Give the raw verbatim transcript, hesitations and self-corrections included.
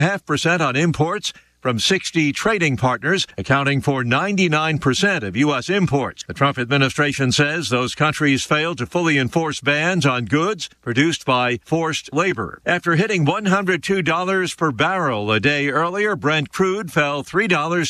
half percent on imports from sixty trading partners, accounting for ninety-nine percent of U S imports. The Trump administration says those countries failed to fully enforce bans on goods produced by forced labor. After hitting one hundred two dollars per barrel a day earlier, Brent crude fell three dollars